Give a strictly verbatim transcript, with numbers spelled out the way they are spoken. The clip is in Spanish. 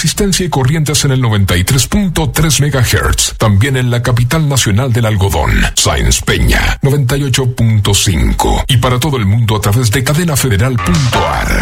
resistencia y corrientes en el noventa y tres punto tres megahertz. También en la capital nacional del algodón, Sáenz Peña, noventa y ocho punto cinco. Y para todo el mundo a través de cadena federal punto a r.